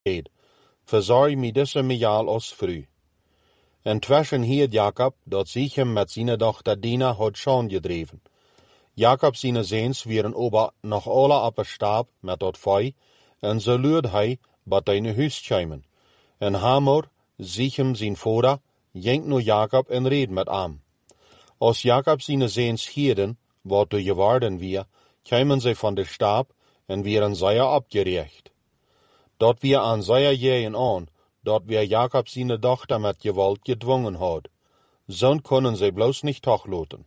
verzorg mij deze mejaal als vrouw. En twaschen hier Jacob, dat Sichem met zijn dochter Dina had schoon gedreven. Jacob zijn zeens wieren ober nog alle op een staap met dat vee, en zo luid hij bij zijn huis kwamen. En Hamor, Sichem zijn vader, ging naar Jacob en reed met hem. Als Jacob zijn zeens hielden, wat de geworden weer, kwamen zij van de staap en wieren zij opgericht. Dat weer aan zij jeen aan, dat weer Jacob zijn dochter met geweld gedwongen had. Zo konden zij bloos niet tochloten.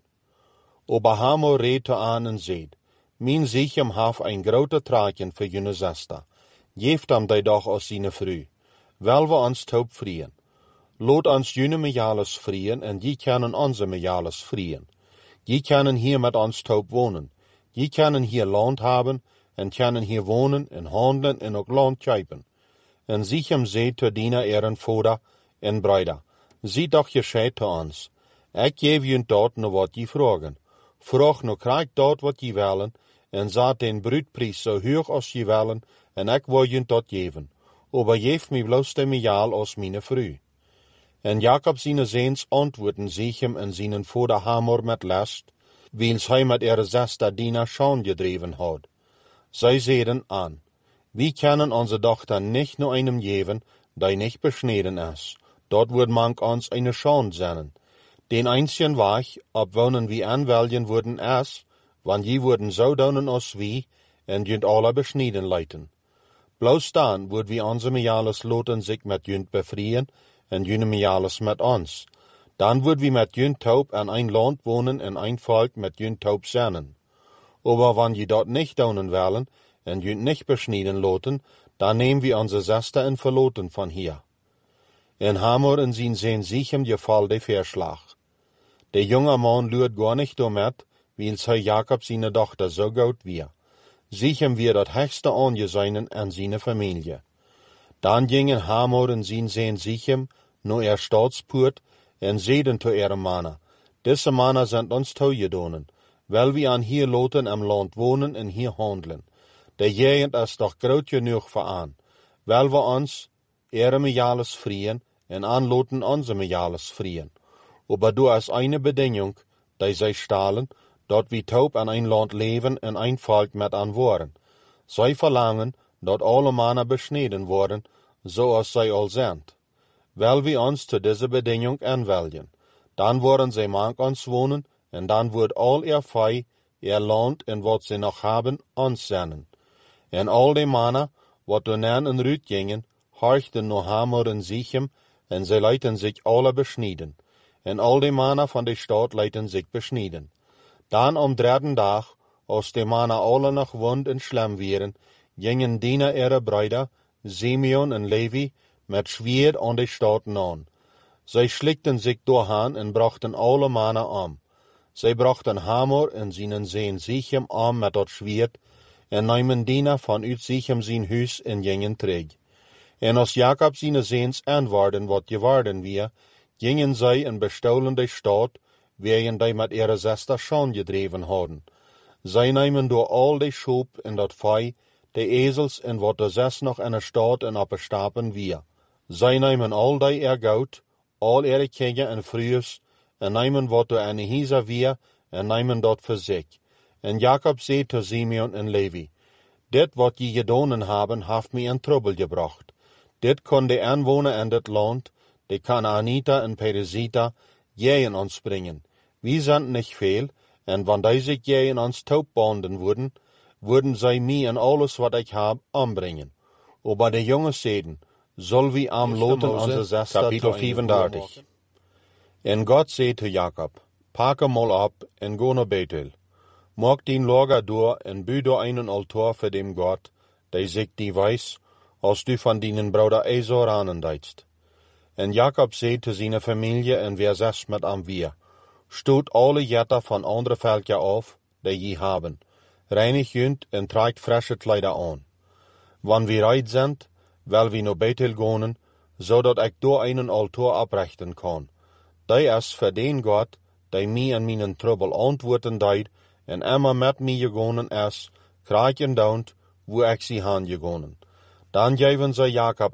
Aber Hamor reed aan en zei, mijn Sichem heeft een grote traakje voor jullie zuster. Geef hem die doch als zijn vrouw. Wel we ons toop vrien. Laat ons jullie mejales vrien en die kunnen onze mejales vrien. Die kunnen hier met ons toop wonen. Die kunnen hier land hebben en kunnen hier wonen en handelen en ook land kopen. En Sichem zei te Dina vader en bruider, zie toch je scheid te ons. Ik geef je dat naar wat je vragen. Vraag nu krijg dat wat je willen, en zet den bruidprijs zo hoog als je willen, en ik wil je dat geven. Aber geef mij bloos de mejaal als mijn vrouw. En Jacob zijn zeens antwoorden Sichem en zijn vader Hamor met last, wils hij met zuster Dina schoon gedreven had. Zij zeiden aan, wie kunnen onze dochter niet naar einem geven, die niet besneden is. Dat wordt mank ons een schoon zijn. Den einzigen weg, op wonen wie aanwelgen worden is, want je worden zo doen als wie, en junt alle besneden leiden. Bloos dan wordt wie onze mejales loten zich met junt bevrijen, en jullie mejales met ons. Dan wordt wie met junt taub aan een land wonen en een volk met junt taub zijn. Aber wanneer je dat niet doen willen, en junt niet besneden loten, dan nemen we onze zuster en verloten van hier. En Hamor en zijn zoon Sichem geval de verslag. De jonge man luurt gar niet door met, wils hij Jacob zijn dochter zo goed weer. Sichem weer dat hoogste aangezien aan zijn familie. Dan gingen Hamor en zijn zoon Sichem naar staatspoort en zeiden te mannen, deze mannen zijn ons toegedonen, wel we aan hier loten am land wonen en hier handelen. De gegend is toch groot genoeg voor aan, wel we ons mejales vrien en aanloten onze mejales vrien. Aber du is eine bedingung, die zij stellen, dat we taub aan een land leven en een volk met aan worden. Zij verlangen dat alle mannen besneden worden, zoals zij al zijn. Wel we ons te deze bedingung aanwelgen, dan worden zij mank ons wonen, en dan wordt al vee, land en wat zij nog hebben, ons zijn. En al die mannen, wat door nan en Ruut gingen, horchten naar Hamor en Sichem, en zij lieten zich alle besneden. En al die mannen van de stad lieten zich besneden. Dan derde dag, als de mannen alle nog wond en slam waren, gingen Dina bruider, Simeon en Levi, met zwierd aan de stad aan. Zij slikten zich doorheen en brachten alle mannen om. Zij brachten Hamor en zijn zoon Sichem om met dat zwierd, en namen Dina vanuit Sichem zijn huis en gingen terug. En als Jacob zijn zoons aanwaarden wat geworden weer, gingen zij en bestolen de stad, waarin die met zuster schoon gedreven hadden. Zij namen door al de schoop en dat vee, de ezels en wat er zes nog in de stad en op de stapen weer. Zij namen al die goud, al kinderen en vrouwen, en namen wat er in de huizen weer, en namen dat voor zich. En Jacob zei te Simeon en Levi, dit wat je gedaan hebben, heeft mij in trouble gebracht. Dit kon de aanwoner in dit land, de Kanaanita en Perizita, in ons brengen. We zijn niet veel, en wanneer deze in ons taubbonden worden zij mij en alles wat ik heb ombrengen. Aber de jongens zeiden, zal we am loten onze zuster. Kapitel 34. En God zei te Jacob, pak hem al op en go naar Bethel. Maak dien lager door en bouw door een altaar voor dem God, die zich die wijs, als du van dienen broeder Esau aanendeidst. En Jacob zei te zijn familie en weer zes met hem weer, stoot alle jetten van andere volken af, die je hebben, reinig junt en trekt frisse kleider aan. Wanneer we rijdt zijn, wil we naar Bethel gaan, zodat ik door een altaar oprichten kan. Die is voor den God, die mij en mijn trouble antwoorden deed, en immer met mij gegaan is, krijg en daunt, wo ik ze heen gegaan. Dan geven ze Jakob